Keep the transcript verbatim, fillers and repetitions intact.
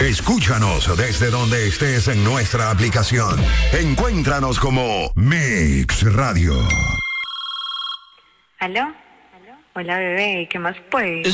Escúchanos desde donde estés en nuestra aplicación. Encuéntranos como Mix Radio. ¿Aló? Hola, bebé, ¿qué más pues?